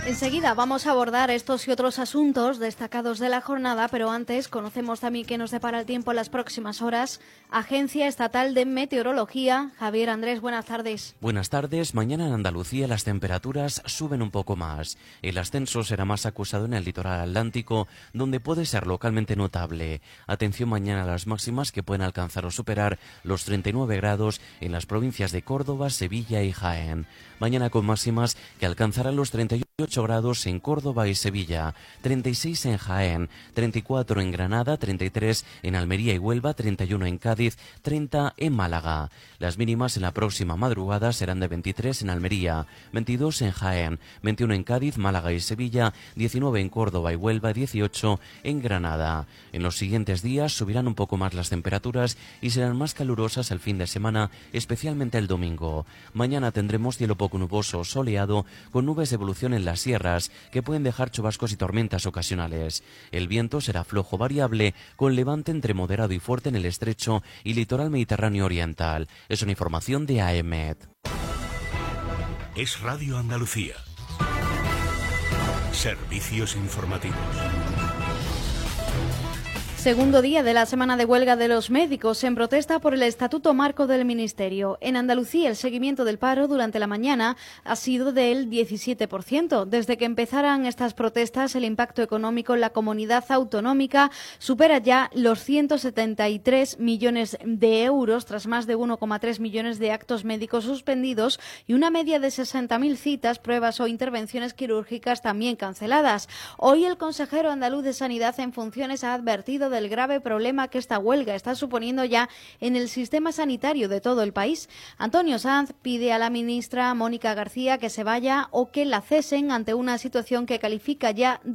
Enseguida vamos a abordar estos y otros asuntos destacados de la jornada, pero antes conocemos también qué nos depara el tiempo en las próximas horas. Agencia Estatal de Meteorología. Javier Andrés, buenas tardes. Buenas tardes. Mañana en Andalucía las temperaturas suben un poco más. El ascenso será más acusado en el litoral atlántico, donde puede ser localmente notable. Atención mañana a las máximas que pueden alcanzar o superar los 39 grados en las provincias de Córdoba, Sevilla y Jaén. Mañana con máximas que alcanzarán los 38 grados en Córdoba y Sevilla, 36 en Jaén, 34 en Granada, 33 en Almería y Huelva, 31 en Cádiz, 30 en Málaga. Las mínimas en la próxima madrugada serán de 23 en Almería, 22 en Jaén, 21 en Cádiz, Málaga y Sevilla, 19 en Córdoba y Huelva, 18 en Granada. En los siguientes días subirán un poco más las temperaturas y serán más calurosas el fin de semana, especialmente el domingo. Mañana tendremos cielo poco nuboso, soleado, con nubes de evolución en las sierras que pueden dejar chubascos y tormentas ocasionales. El viento será flojo variable, con levante entre moderado y fuerte en el estrecho y litoral mediterráneo oriental. Es una información de AEMET. Es Radio Andalucía. Servicios informativos. Segundo día de la semana de huelga de los médicos en protesta por el Estatuto Marco del Ministerio. En Andalucía, el seguimiento del paro durante la mañana ha sido del 17%. Desde que empezaran estas protestas, el impacto económico en la comunidad autonómica supera ya los 173 millones de euros, tras más de 1,3 millones de actos médicos suspendidos y una media de 60.000 citas, pruebas o intervenciones quirúrgicas también canceladas. Hoy el consejero andaluz de Sanidad en funciones ha advertido del grave problema que esta huelga está suponiendo ya en el sistema sanitario de todo el país. Antonio Sanz pide a la ministra Mónica García que se vaya o que la cesen ante una situación que califica ya